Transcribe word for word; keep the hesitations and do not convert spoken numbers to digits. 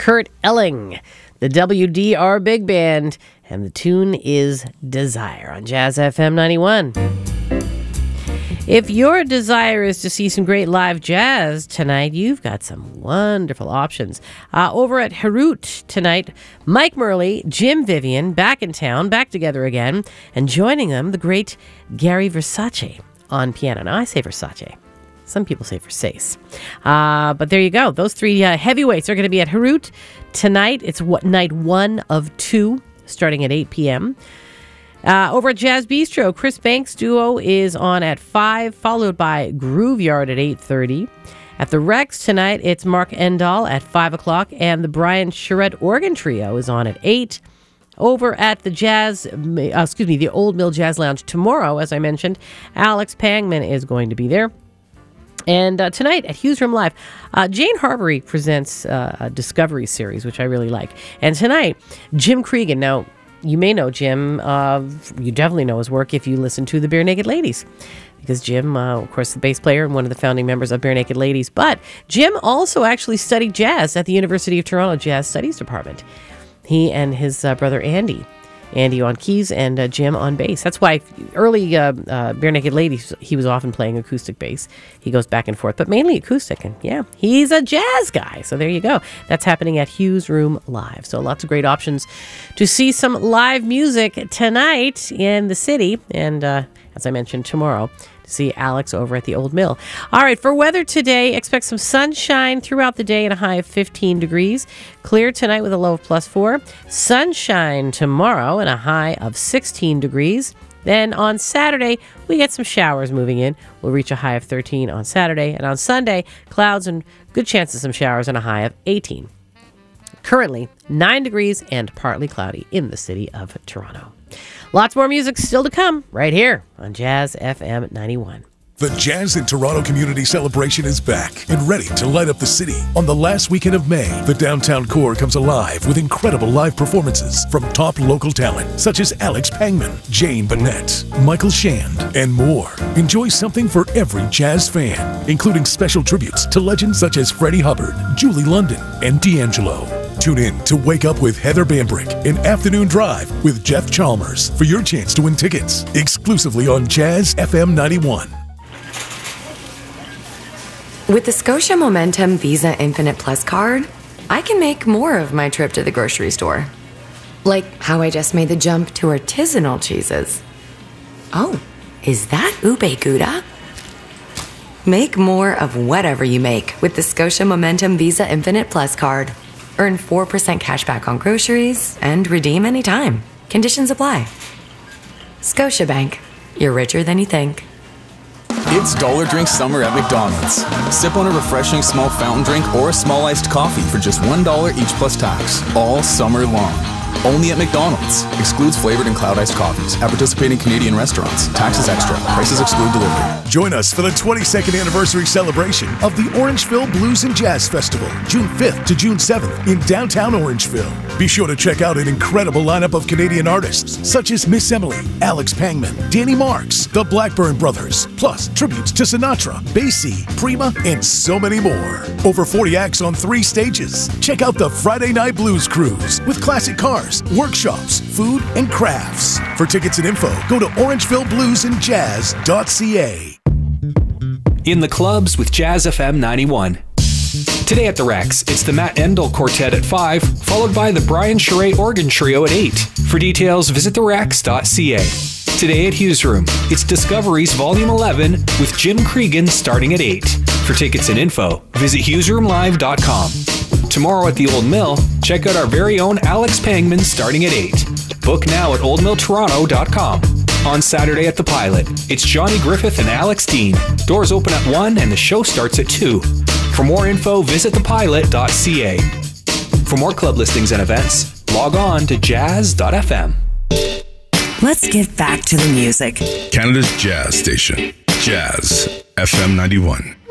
Kurt Elling, the W D R Big Band, and the tune is Desire on Jazz F M ninety-one. If your desire is to see some great live jazz tonight, you've got some wonderful options. Uh, over at Harut tonight, Mike Murley, Jim Vivian, back in town, back together again, and joining them, the great Gary Versace on piano. Now, I say Versace. Some people say Versace. Uh, but there you go. Those three uh, heavyweights are going to be at Harut tonight. It's what night one of two, starting at eight p.m., Uh, over at Jazz Bistro, Chris Banks Duo is on at five, followed by Groove Yard at eight thirty. At the Rex tonight, it's Mark Endall at five o'clock, and the Brian Charette Organ Trio is on at eight. Over at the Jazz, uh, excuse me, the Old Mill Jazz Lounge tomorrow, as I mentioned, Alex Pangman is going to be there. And uh, tonight at Hughes Room Live, uh, Jane Harbury presents uh, a Discovery series, which I really like. And tonight, Jim Cregan. Now, you may know Jim, uh, you definitely know his work if you listen to the Bare Naked Ladies, because Jim, uh, of course, the bass player and one of the founding members of Bare Naked Ladies, but Jim also actually studied jazz at the University of Toronto Jazz Studies Department. He and his uh, brother Andy, Andy on keys and uh, Jim on bass. That's why early uh, uh, Bare Naked Ladies, he was often playing acoustic bass. He goes back and forth, but mainly acoustic. And yeah, he's a jazz guy. So there you go. That's happening at Hughes Room Live. So lots of great options to see some live music tonight in the city. And uh, as I mentioned, tomorrow, to see Alex over at the Old Mill. All right, for weather today, expect some sunshine throughout the day and a high of fifteen degrees. Clear tonight with a low of plus four. Sunshine tomorrow and a high of sixteen degrees. Then on Saturday, we get some showers moving in. We'll reach a high of thirteen on Saturday. And on Sunday, clouds and good chance of some showers and a high of eighteen. Currently, nine degrees and partly cloudy in the city of Toronto. Lots more music still to come right here on Jazz F M ninety-one. The Jazz in Toronto Community Celebration is back and ready to light up the city. On the last weekend of May, the downtown core comes alive with incredible live performances from top local talent such as Alex Pangman, Jane Bennett, Michael Shand, and more. Enjoy something for every jazz fan, including special tributes to legends such as Freddie Hubbard, Julie London, and D'Angelo. Tune in to Wake Up with Heather Bambrick and Afternoon Drive with Jeff Chalmers for your chance to win tickets exclusively on Jazz F M ninety-one. With the Scotia Momentum Visa Infinite Plus card, I can make more of my trip to the grocery store. Like how I just made the jump to artisanal cheeses. Oh, is that ube gouda? Make more of whatever you make with the Scotia Momentum Visa Infinite Plus card. Earn four percent cash back on groceries and redeem anytime. Conditions apply. Scotiabank. You're richer than you think. It's Dollar Drink Summer at McDonald's. Sip on a refreshing small fountain drink or a small iced coffee for just one dollar each plus tax, all summer long. Only at McDonald's. Excludes flavored and cloud iced coffees. At participating Canadian restaurants. Taxes extra. Prices exclude delivery. Join us for the twenty-second anniversary celebration of the Orangeville Blues and Jazz Festival, June fifth to June seventh in downtown Orangeville. Be sure to check out an incredible lineup of Canadian artists such as Miss Emily, Alex Pangman, Danny Marks, the Blackburn Brothers, plus tributes to Sinatra, Basie, Prima, and so many more. Over forty acts on three stages. Check out the Friday Night Blues Cruise with classic cars, workshops, food, and crafts. For tickets and info, go to orangeville blues and jazz dot c a. In the clubs with Jazz F M ninety-one. Today at the Rex, it's the Matt Endel Quartet at five, followed by the Brian Charette Organ Trio at eight. For details, visit the rex dot c a. Today at Hughes Room, it's Discoveries Volume eleven with Jim Cregan starting at eight. For tickets and info, visit hughes room live dot com. Tomorrow at the Old Mill, check out our very own Alex Pangman starting at eight. Book now at old mill toronto dot com. On Saturday at the Pilot, it's Johnny Griffith and Alex Dean. Doors open at one and the show starts at two. For more info, visit the pilot dot c a. For more club listings and events, log on to jazz dot f m. Let's get back to the music. Canada's Jazz Station, Jazz F M ninety-one.